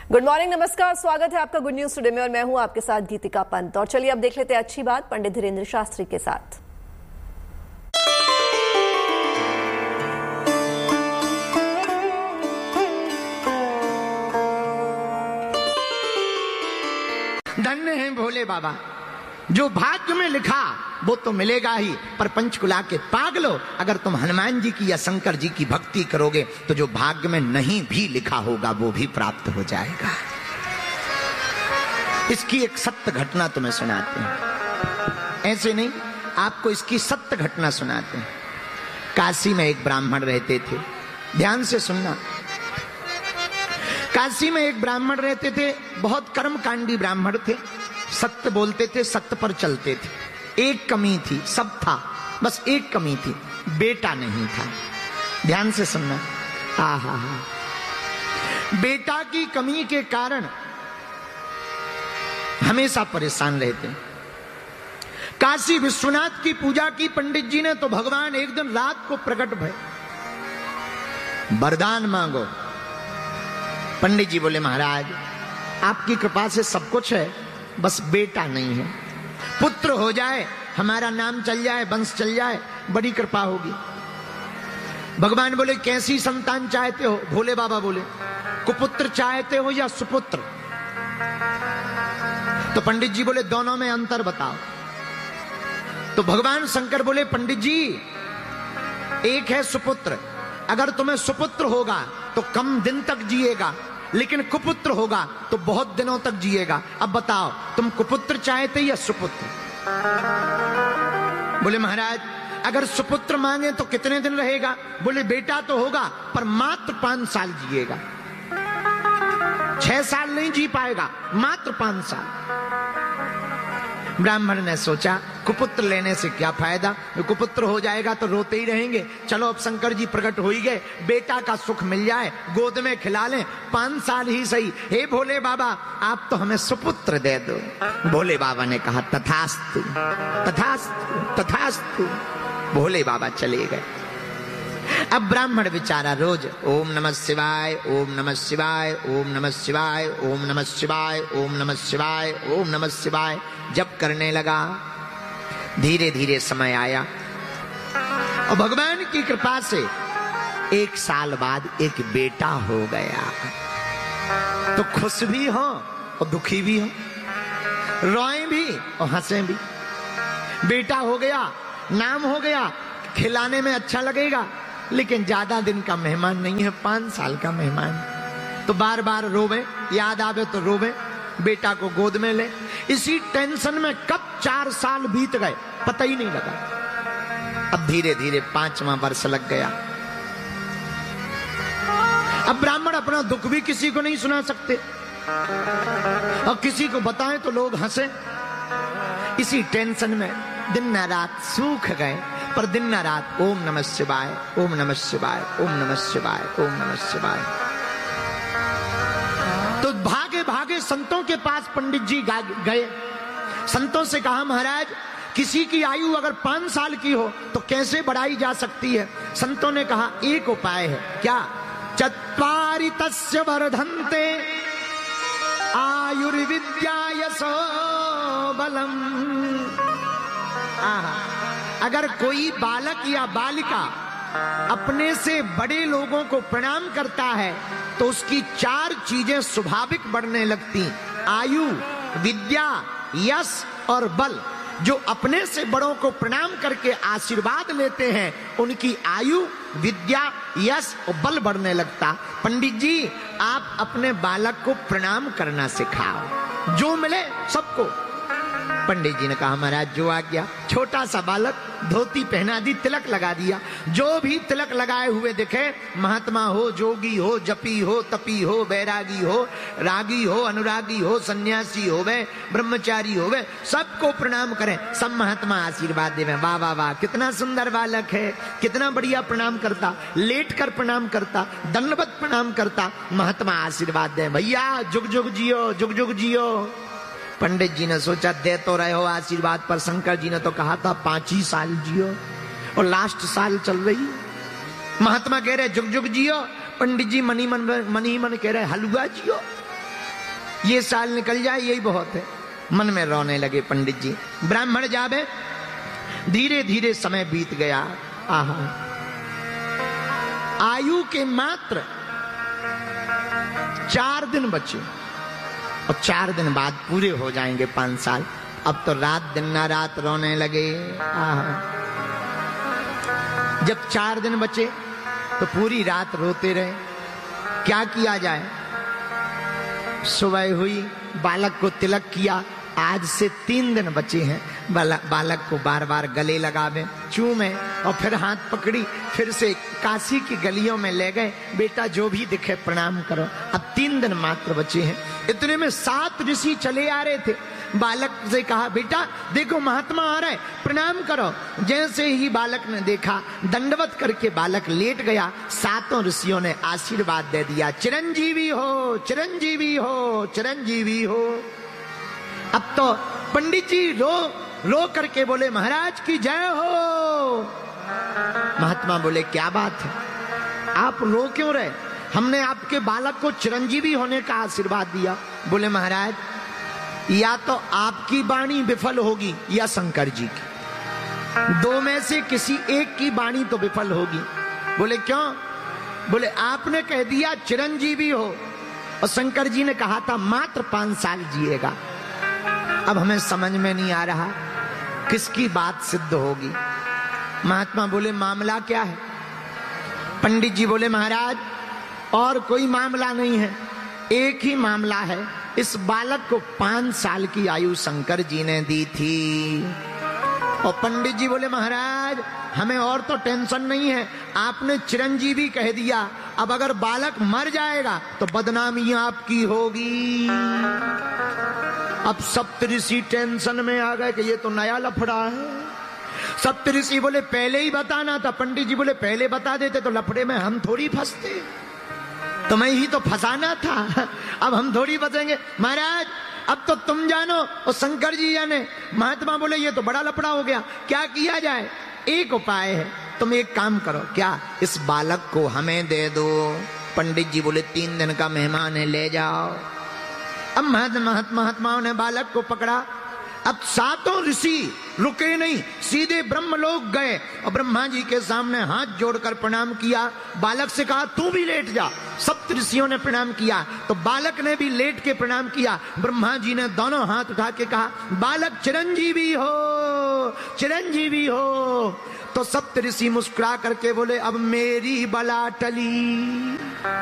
Good morning, नमस्कार, स्वागत है आपका गुड न्यूज टुडे में और मैं हूं आपके साथ गीतिका पंत। और चलिए अब देख लेते हैं अच्छी बात पंडित धीरेन्द्र शास्त्री के साथ। धन्य है भोले बाबा, जो भाग्य में लिखा वो तो मिलेगा ही, पर पंचकुला के पागलो, अगर तुम हनुमान जी की या शंकर जी की भक्ति करोगे तो जो भाग्य में नहीं भी लिखा होगा वो भी प्राप्त हो जाएगा। इसकी एक सत्य घटना तुम्हें सुनाते हैं, ऐसे नहीं, आपको इसकी सत्य घटना सुनाते हैं। काशी में एक ब्राह्मण रहते थे, ध्यान से सुनना। काशी में एक ब्राह्मण रहते थे, बहुत कर्मकांडी ब्राह्मण थे, सत्य बोलते थे, सत्य पर चलते थे। एक कमी थी, सब था, बस एक कमी थी, बेटा नहीं था। ध्यान से सुनना। आहा, बेटा की कमी के कारण हमेशा परेशान रहते। काशी विश्वनाथ की पूजा की पंडित जी ने, तो भगवान एक दिन रात को प्रकट भय, वरदान मांगो। पंडित जी बोले, महाराज आपकी कृपा से सब कुछ है, बस बेटा नहीं है, पुत्र हो जाए, हमारा नाम चल जाए, वंश चल जाए, बड़ी कृपा होगी। भगवान बोले, कैसी संतान चाहते हो? भोले बाबा बोले, कुपुत्र चाहते हो या सुपुत्र? तो पंडित जी बोले, दोनों में अंतर बताओ। तो भगवान शंकर बोले, पंडित जी एक है सुपुत्र, अगर तुम्हें सुपुत्र होगा तो कम दिन तक जिएगा, लेकिन कुपुत्र होगा तो बहुत दिनों तक जिएगा। अब बताओ तुम कुपुत्र चाहते या सुपुत्र? बोले, महाराज अगर सुपुत्र मांगे तो कितने दिन रहेगा? बोले, बेटा तो होगा पर मात्र 5 साल जिएगा, 6 साल नहीं जी पाएगा, मात्र 5 साल। ब्राह्मण ने सोचा, कुपुत्र लेने से क्या फायदा, कुपुत्र हो जाएगा तो रोते ही रहेंगे, चलो अब शंकर जी प्रकट हो ही गए, बेटा का सुख मिल जाए, गोद में खिला लें, 5 साल ही सही। हे भोले बाबा, आप तो हमें सुपुत्र दे दो। भोले बाबा ने कहा, तथास्तु तथास्तु तथास्तु। भोले बाबा चले गए। अब ब्राह्मण बेचारा रोज ओम नमः शिवाय, ओम नमः शिवाय, ओम नमः शिवाय, ओम नमः शिवाय, ओम नमः शिवाय, ओम नमः शिवाय जप करने लगा। धीरे धीरे समय आया और भगवान की कृपा से 1 साल बाद एक बेटा हो गया। तो खुश भी हो और दुखी भी हो, रोए भी और हंसे भी। बेटा हो गया, नाम हो गया, खिलाने में अच्छा लगेगा, लेकिन ज्यादा दिन का मेहमान नहीं है, 5 साल का मेहमान। तो बार बार रोवे, याद आवे तो रोवे, बेटा को गोद में ले। इसी टेंशन में कब 4 साल बीत गए पता ही नहीं लगा। अब धीरे धीरे 5वां वर्ष लग गया। अब ब्राह्मण अपना दुख भी किसी को नहीं सुना सकते, और किसी को बताएं तो लोग हंसे। इसी टेंशन में दिन न रात सूख गए, पर दिन न रात ओम नमः शिवाय, ओम नमः शिवाय, ओम नमः शिवाय, ओम नमः शिवाय। तो भागे भागे संतों के पास पंडित जी गए। संतों से कहा, महाराज किसी की आयु अगर 5 साल की हो तो कैसे बढ़ाई जा सकती है? संतों ने कहा, एक उपाय है। क्या? चत्वारि तस्य वर्धन्ते आयुर्विद्या यशो बलम। अगर कोई बालक या बालिका अपने से बड़े लोगों को प्रणाम करता है तो उसकी 4 चीजें स्वाभाविक बढ़ने लगती, आयु, विद्या, यश और बल। जो अपने से बड़ों को प्रणाम करके आशीर्वाद लेते हैं उनकी आयु, विद्या, यश और बल बढ़ने लगता। पंडित जी आप अपने बालक को प्रणाम करना सिखाओ, जो मिले सबको। पंडित जी ने कहा, महाराज जो आ गया। छोटा सा बालक, धोती पहना दी, तिलक लगा दिया। जो भी तिलक लगाए हुए दिखे, महात्मा हो, जोगी हो, जपी हो, तपी हो, बैरागी हो, रागी हो, अनुरागी हो, सन्यासी हो वे, ब्रह्मचारी हो वे, सबको प्रणाम करें। सब महात्मा आशीर्वाद देवें। वाह वाह वाह, कितना सुंदर बालक है, कितना बढ़िया प्रणाम करता, लेट कर प्रणाम करता, दंडवत प्रणाम करता। महात्मा आशीर्वाद दे, भैया जुग जुग जियो, जुग जुग जियो। पंडित जी ने सोचा, दे तो रहे हो आशीर्वाद, पर शंकर जी ने तो कहा था 5 ही साल जियो, और लास्ट साल चल रही। महात्मा कह रहे जुग जुग जियो, पंडित जी मन ही मन कह रहे हलवा जियो। ये साल निकल जाए यही बहुत है। मन में रोने लगे पंडित जी। ब्राह्मण जावे, धीरे धीरे समय बीत गया। आहा, आयु के मात्र 4 दिन बचे और 4 दिन बाद पूरे हो जाएंगे 5 साल। अब तो रात दिन ना रात रोने लगे। आहा, जब 4 दिन बचे तो पूरी रात रोते रहे। क्या किया जाए? सुबह हुई, बालक को तिलक किया। आज से 3 दिन बचे हैं। बालक को बार बार गले लगावे, चूमे और फिर हाथ पकड़ी, फिर से काशी की गलियों में ले गए। बेटा जो भी दिखे प्रणाम करो। अब 3 दिन मात्र बचे हैं। इतने में 7 ऋषि चले आ रहे थे। बालक से कहा, बेटा देखो महात्मा आ रहा है, प्रणाम करो। जैसे ही बालक ने देखा, दंडवत करके बालक लेट गया। 7 ऋषियों ने आशीर्वाद दे दिया, चिरंजीवी हो, चिरंजीवी हो, चिरंजीवी हो। अब तो पंडित जी रो करके बोले, महाराज की जय हो। महात्मा बोले, क्या बात है, आप रो क्यों रहे? हमने आपके बालक को चिरंजीवी होने का आशीर्वाद दिया। बोले, महाराज या तो आपकी वाणी विफल होगी या शंकर जी की, 2 में से किसी एक की वाणी तो विफल होगी। बोले, क्यों? बोले, आपने कह दिया चिरंजीवी हो और शंकर जी ने कहा था मात्र 5 साल जिएगा। अब हमें समझ में नहीं आ रहा किसकी बात सिद्ध होगी। महात्मा बोले, मामला क्या है? पंडित जी बोले, महाराज और कोई मामला नहीं है, एक ही मामला है। इस बालक को 5 साल की आयु शंकर जी ने दी थी। और पंडित जी बोले, महाराज हमें और तो टेंशन नहीं है, आपने चिरंजीवी कह दिया। अब अगर बालक मर जाएगा तो बदनामी आपकी होगी। अब सप्तऋषि टेंशन में आ गए कि ये तो नया लफड़ा है। सप्तऋषि बोले, पहले ही बताना था। पंडित जी बोले, पहले बता देते तो लफड़े में हम थोड़ी फंसते, तुम्हें ही तो फंसाना था, अब हम थोड़ी फंसेंगे। महाराज अब तो तुम जानो और शंकर जी जाने। महात्मा बोले, ये तो बड़ा लफड़ा हो गया, क्या किया जाए? एक उपाय है, तुम एक काम करो। क्या? इस बालक को हमें दे दो। पंडित जी बोले, 3 दिन का मेहमान है, ले जाओ। अब महात्माओं ने बालक को पकड़ा। अब 7 ऋषि रुके नहीं, सीधे ब्रह्मलोक गए और ब्रह्मा जी के सामने हाथ जोड़कर प्रणाम किया। बालक से कहा, तू भी लेट जा। 7 ऋषियों ने प्रणाम किया तो बालक ने भी लेट के प्रणाम किया। ब्रह्मा जी ने दोनों हाथ उठा के कहा, बालक चिरंजीवी हो, चिरंजीवी हो। तो 7 ऋषि मुस्कुरा करके बोले, अब मेरी बला टली,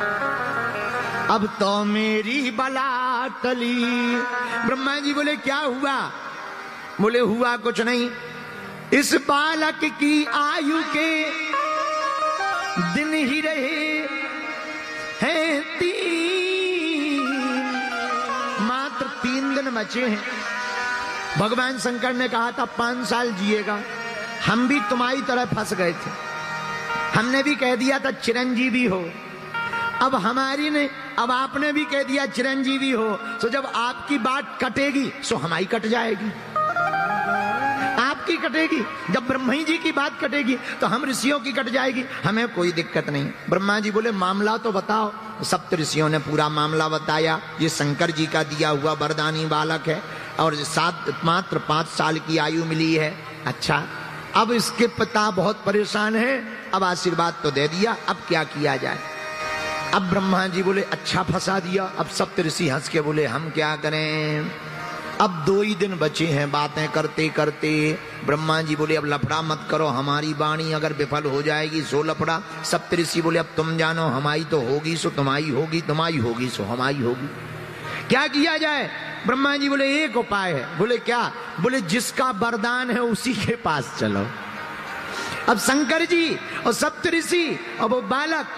अब तो मेरी बला टली। ब्रह्मा जी बोले, क्या हुआ? बोले, हुआ कुछ नहीं, इस बालक की आयु के दिन ही रहे हैं 3, मात्र 3 दिन बचे हैं। भगवान शंकर ने कहा था 5 साल जिएगा। हम भी तुम्हारी तरह फंस गए थे, हमने भी कह दिया था चिरंजीवी हो। अब अब आपने भी कह दिया चिरंजीवी हो, तो जब आपकी बात कटेगी सो हमारी कट जाएगी। आपकी कटेगी, जब ब्रह्मा जी की बात कटेगी तो हम ऋषियों की कट जाएगी, हमें कोई दिक्कत नहीं। ब्रह्मा जी बोले, मामला तो बताओ। 7 ऋषियों ने पूरा मामला बताया। ये शंकर जी का दिया हुआ वरदानी बालक है और मात्र 5 साल की आयु मिली है। अच्छा, अब इसके पिता बहुत परेशान है। अब आशीर्वाद तो दे दिया, अब क्या किया जाए? अब ब्रह्मा जी बोले, अच्छा फंसा दिया। अब 7 ऋषि हंस के बोले, हम क्या करें? अब 2 ही दिन बचे हैं बातें करते करते। ब्रह्मा जी बोले, अब लफड़ा मत करो, हमारी वाणी अगर विफल हो जाएगी सो लफड़ा। 7 ऋषि बोले, अब तुम जानो, हमारी तो होगी सो तुम्हारी होगी, तुम्हारी होगी सो हमारी होगी। क्या किया जाए? ब्रह्मा जी बोले, एक उपाय है। बोले, क्या? बोले, जिसका वरदान है उसी के पास चलो। अब शंकर जी और 7 ऋषि और वो बालक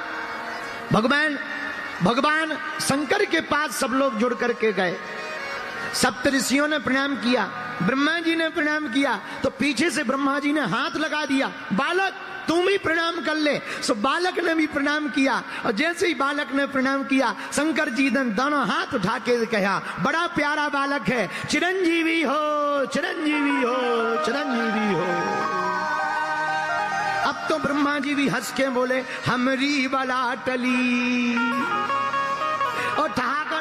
भगवान शंकर के पास सब लोग जुड़ करके गए। 7 ऋषियों ने प्रणाम किया, ब्रह्मा जी ने प्रणाम किया, तो पीछे से ब्रह्मा जी ने हाथ लगा दिया, बालक तुम भी प्रणाम कर ले। सो बालक ने भी प्रणाम किया और जैसे ही बालक ने प्रणाम किया, शंकर जी ने दोनों हाथ उठा के कहा, बड़ा प्यारा बालक है, चिरंजीवी हो, चिरंजीवी हो, चिरंजीवी हो। अब तो ब्रह्मा जी भी हंस के बोले, हमरी बला टली, और ठहाका लगा के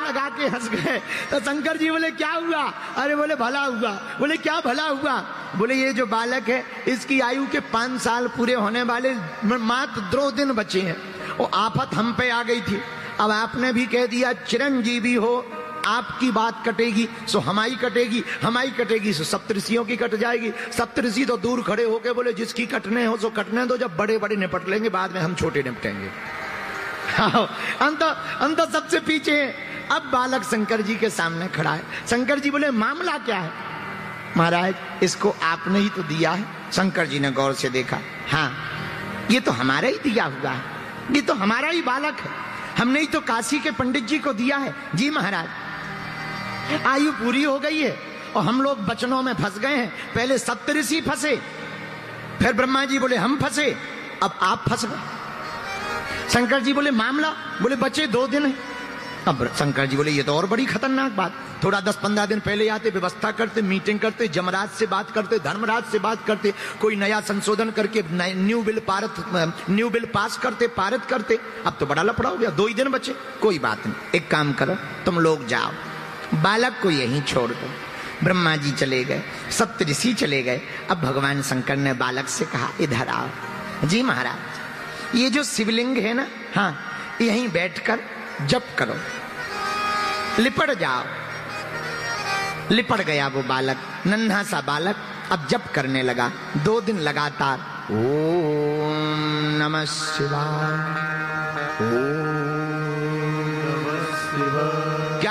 हंस गए। तो शंकर जी बोले क्या हुआ? अरे बोले भला हुआ। बोले क्या भला हुआ? बोले ये जो बालक है इसकी आयु के 5 साल पूरे होने वाले, मात्र 2 दिन बचे हैं। वो आफत हम पे आ गई थी। अब आपने भी कह दिया चिरंजीवी हो, आपकी बात कटेगी सो हमारी कटेगी, हमारी कटेगी सो सप्तऋषियों की कट जाएगी। सप्तऋषि तो दूर खड़े होके बोले जिसकी कटने हो सो कटने दो, जब बड़े बड़े निपट लेंगे बाद में हम छोटे निपटेंगे। हम तो सबसे पीछे हैं। अब बालक शंकर जी के सामने खड़ा है। शंकर जी बोले मामला क्या है? महाराज इसको आपने ही तो दिया है। शंकर जी ने गौर से देखा, हाँ ये तो हमारा ही दिया हुआ है, ये तो हमारा ही बालक है, हमने ही तो काशी के पंडित जी को दिया है। जी महाराज आयु पूरी हो गई है और हम लोग बचनों में फंस गए हैं। पहले सप्तऋषि फंसे, फिर ब्रह्मा जी बोले हम फंसे, अब आप फंस गए। शंकर जी बोले मामला? बोले बचे 2 दिन है। अब शंकर जी बोले ये तो और बड़ी खतरनाक बात। थोड़ा 10-15 दिन पहले आते, व्यवस्था करते, मीटिंग करते, जमराज से बात करते, धर्मराज से बात करते, कोई नया संशोधन करके न्यू बिल पास करते, पारित करते। अब तो बड़ा लफड़ा हो गया, 2 ही दिन बचे। कोई बात नहीं, एक काम करो तुम लोग जाओ, बालक को यहीं छोड़ दो। ब्रह्मा जी चले गए, सप्तऋषि चले गए। अब भगवान शंकर ने बालक से कहा इधर आओ। जी महाराज ये जो शिवलिंग है ना, हाँ यहीं बैठकर जप करो, लिपट जाओ। लिपट गया वो बालक, नन्हा सा बालक अब जप करने लगा। 2 दिन लगातार ओम नमः शिवाय, ओम